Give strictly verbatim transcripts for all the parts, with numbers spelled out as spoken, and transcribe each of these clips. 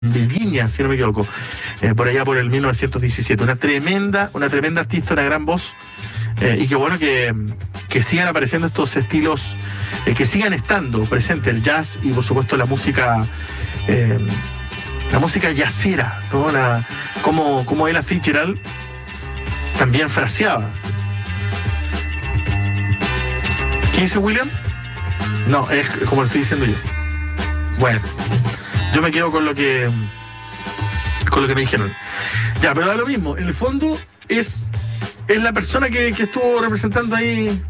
Virginia, si no me equivoco, eh, por allá por el mil novecientos diecisiete. Una tremenda, una tremenda artista, una gran voz, eh, y qué bueno que, que sigan apareciendo estos estilos, eh, que sigan estando presentes el jazz y por supuesto la música, eh, la música jazzera, ¿no? La, como, como Ella Fitzgerald también fraseaba. ¿Qué dice William? No, es como lo estoy diciendo yo. Bueno, yo me quedo con lo que con lo que me dijeron. Ya, pero da lo mismo. En el fondo es, es la persona que, que estuvo representando ahí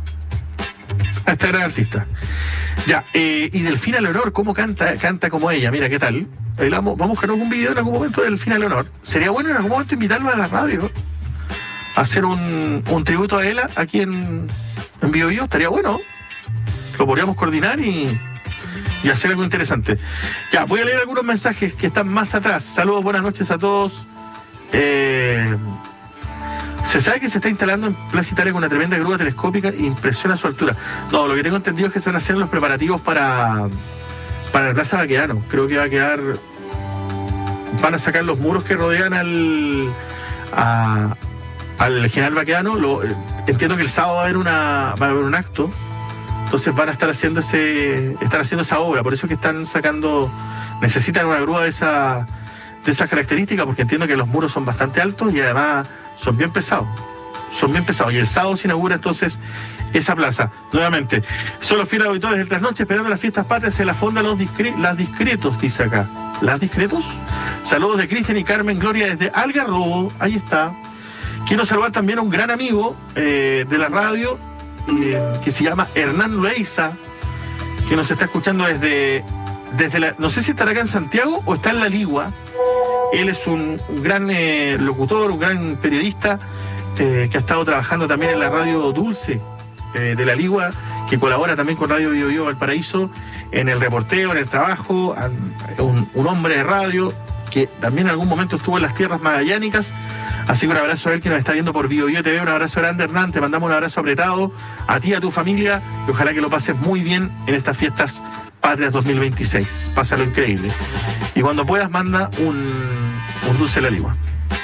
a esta gran artista. Ya, eh, y Delfina Leonor, ¿cómo canta? Canta como ella, mira, ¿qué tal? Ahí la vamos, vamos a buscar algún video en algún momento de Delfina Leonor. Sería bueno en algún momento invitarlo a la radio, a hacer un, un tributo a ella aquí en, en Bio Bio. Estaría bueno. Lo podríamos coordinar y... y hacer algo interesante. Ya, voy a leer algunos mensajes que están más atrás. Saludos, buenas noches a todos. Eh, se sabe que se está instalando en Plaza Italia con una tremenda grúa telescópica e impresiona su altura. No, lo que tengo entendido es que se están haciendo los preparativos para, para la Plaza Baquedano. Creo que va a quedar... Van a sacar los muros que rodean al, a, al General Baquedano. Lo, entiendo que el sábado va a haber, una, va a haber un acto. Entonces van a estar haciendo ese, estar haciendo esa obra, por eso es que están sacando, necesitan una grúa de esa, de esas características, porque entiendo que los muros son bastante altos y además son bien pesados, son bien pesados. Y el sábado se inaugura entonces esa plaza. Nuevamente, son los fieles auditores del Trasnoche esperando las fiestas patrias en la fonda Los Discre- Las Discretos, dice acá. ¿Las Discretos? Saludos de Cristian y Carmen Gloria desde Algarrobo, ahí está. Quiero saludar también a un gran amigo eh, de la radio, Eh, que se llama Hernán Loaiza, que nos está escuchando desde, desde la, no sé si estará acá en Santiago o está en La Ligua. Él es un, un gran eh, locutor, un gran periodista eh, que ha estado trabajando también en la radio Dulce eh, de La Ligua, que colabora también con Radio Bio Bio Valparaíso en el reporteo, en el trabajo, un, un hombre de radio que también en algún momento estuvo en las tierras magallánicas. Así que un abrazo a él que nos está viendo por Bio Bio T V, un abrazo grande, Hernán, te mandamos un abrazo apretado a ti, a tu familia, y ojalá que lo pases muy bien en estas fiestas patrias dos mil veintiséis. Pásalo increíble. Y cuando puedas, manda un, un dulce de La Ligua.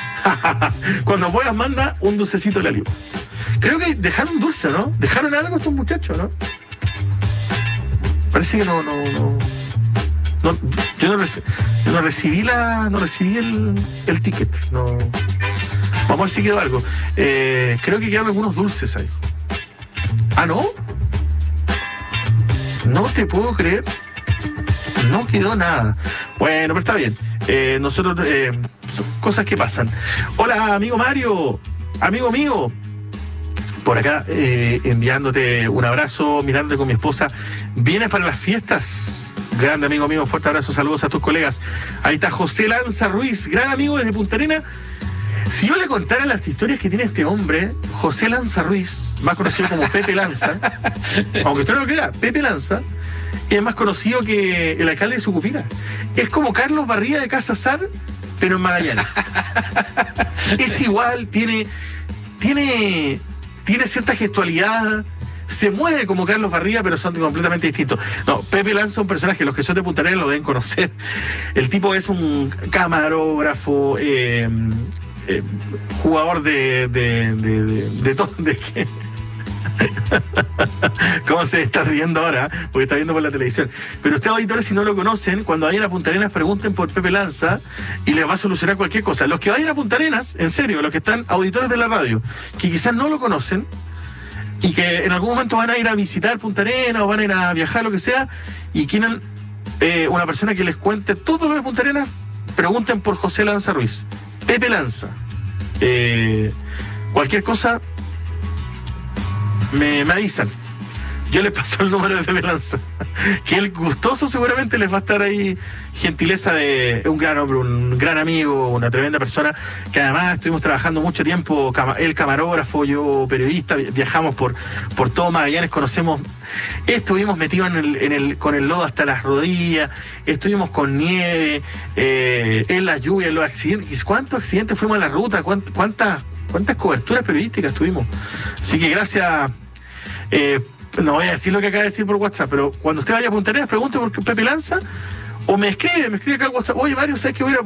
Cuando puedas, manda un dulcecito de La Ligua. Creo que dejaron dulce, ¿no? Dejaron algo estos muchachos, ¿no? Parece que no, no, no. no yo, no reci- yo no recibí la. no recibí el, el ticket. No. Vamos a ver si quedó algo. Eh, creo que quedaron algunos dulces ahí. ¿Ah, no? No te puedo creer. No quedó nada. Bueno, pero está bien. Eh, nosotros... Eh, son cosas que pasan. Hola, amigo Mario. Amigo mío. Por acá, eh, enviándote un abrazo, mirándote con mi esposa. ¿Vienes para las fiestas? Grande amigo mío, fuerte abrazo, saludos a tus colegas. Ahí está José Lanza Ruiz, gran amigo desde Punta Arenas. Si yo le contara las historias que tiene este hombre, José Lanza Ruiz, más conocido como Pepe Lanza, aunque usted no lo crea, Pepe Lanza, es más conocido que el alcalde de Sucupira. Es como Carlos Barría de Casa Sar, pero en Magallanes. Es igual, tiene, tiene, tiene cierta gestualidad, se mueve como Carlos Barría, pero son completamente distintos. No, Pepe Lanza es un personaje, los que son de Punta Arenas lo deben conocer. El tipo es un camarógrafo, eh, Eh, jugador de de, de, de, de todo, de qué. ¿Cómo se está riendo ahora? Porque está viendo por la televisión. Pero ustedes, auditores, si no lo conocen, cuando vayan a Punta Arenas, pregunten por Pepe Lanza y les va a solucionar cualquier cosa. Los que vayan a Punta Arenas, en serio, los que están auditores de la radio, que quizás no lo conocen y que en algún momento van a ir a visitar Punta Arenas o van a ir a viajar, lo que sea, y quieren eh, una persona que les cuente todo lo de Punta Arenas, pregunten por José Lanza Ruiz. Pepe Lanza. Eh, cualquier cosa me, me avisan. Yo les paso el número de Pepe Lanza. Que el gustoso seguramente les va a estar ahí. Gentileza de un gran hombre, un gran amigo, una tremenda persona. Que además estuvimos trabajando mucho tiempo. Él camarógrafo, yo periodista. Viajamos por, por todo Magallanes, conocemos. Estuvimos metidos en el, en el, con el lodo hasta las rodillas. Estuvimos con nieve, eh, en la lluvia, en los accidentes. ¿Cuántos accidentes fuimos en la ruta? ¿Cuántas, cuántas, cuántas coberturas periodísticas tuvimos? Así que gracias. Eh, no voy a decir lo que acaba de decir por WhatsApp, pero cuando usted vaya a Punta Arenas, pregunte por Pepe Lanza O me escribe, me escribe acá al WhatsApp, oye, Mario, ¿sabes qué voy a ir a